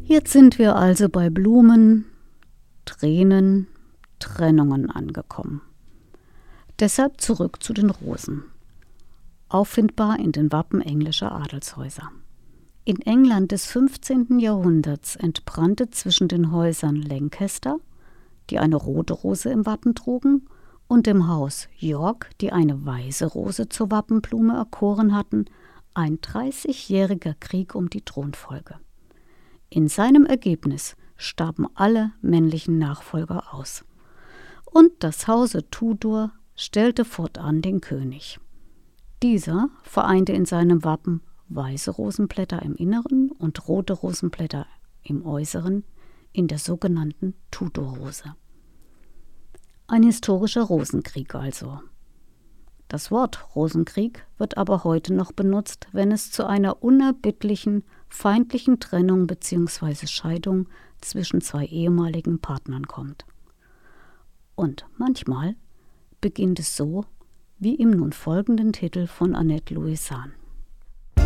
Jetzt sind wir also bei Blumen, Tränen, Trennungen angekommen. Deshalb zurück zu den Rosen. Auffindbar in den Wappen englischer Adelshäuser. In England des 15. Jahrhunderts entbrannte zwischen den Häusern Lancaster, die eine rote Rose im Wappen trugen, und dem Haus York, die eine weiße Rose zur Wappenblume erkoren hatten, ein 30-jähriger Krieg um die Thronfolge. In seinem Ergebnis starben alle männlichen Nachfolger aus. Und das Hause Tudor stellte fortan den König. Dieser vereinte in seinem Wappen weiße Rosenblätter im Inneren und rote Rosenblätter im Äußeren in der sogenannten Tudorrose. Ein historischer Rosenkrieg also. Das Wort Rosenkrieg wird aber heute noch benutzt, wenn es zu einer unerbittlichen, feindlichen Trennung bzw. Scheidung zwischen zwei ehemaligen Partnern kommt. Und manchmal beginnt es so wie im nun folgenden Titel von Annette Louisan.